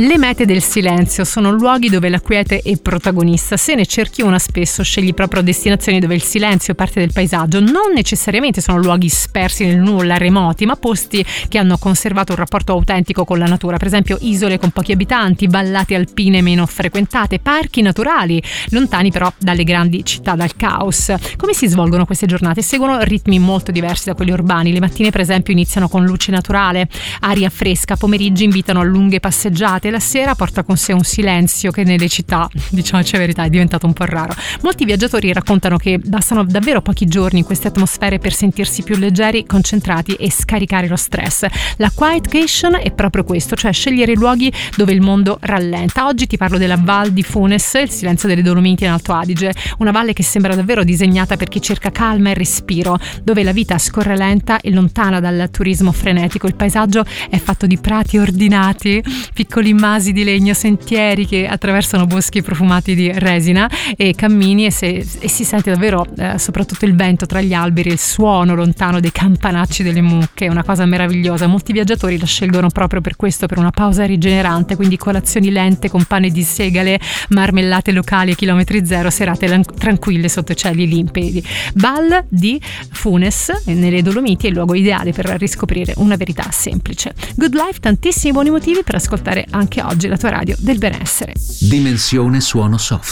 Le mete del silenzio sono luoghi dove la quiete è protagonista. Se ne cerchi una, spesso scegli proprio destinazioni dove il silenzio è parte del paesaggio. Non necessariamente sono luoghi spersi nel nulla, remoti, ma posti che hanno conservato un rapporto autentico con la natura. Per esempio isole con pochi abitanti, vallate alpine meno frequentate, parchi naturali lontani però dalle grandi città, dal caos. Come si svolgono queste giornate? Seguono ritmi molto diversi da quelli urbani. Le mattine per esempio iniziano con luce naturale, aria fresca, pomeriggi invitano a lunghe passeggiate, la sera porta con sé un silenzio che nelle città, diciamoci la verità, è diventato un po' raro. Molti viaggiatori raccontano che bastano davvero pochi giorni in queste atmosfere per sentirsi più leggeri, concentrati e scaricare lo stress. La quietcation è proprio questo, cioè scegliere luoghi dove il mondo rallenta. Oggi ti parlo della Val di Funes, il silenzio delle Dolomiti in Alto Adige, una valle che sembra davvero disegnata per chi cerca calma e respiro, dove la vita scorre lenta e lontana dal turismo frenetico. Il paesaggio è fatto di prati ordinati, piccoli masi di legno, sentieri che attraversano boschi profumati di resina e cammini e si sente davvero soprattutto il vento tra gli alberi, il suono lontano dei campanacci delle mucche, è una cosa meravigliosa. Molti viaggiatori la scelgono proprio per questo, per una pausa rigenerante, quindi colazioni lente con pane di segale, marmellate locali a chilometri zero, serate tranquille sotto cieli limpidi. Val di Funes nelle Dolomiti è il luogo ideale per riscoprire una verità semplice. Good Life, tantissimi buoni motivi per ascoltare anche oggi la tua radio del benessere. Dimensione suono soft.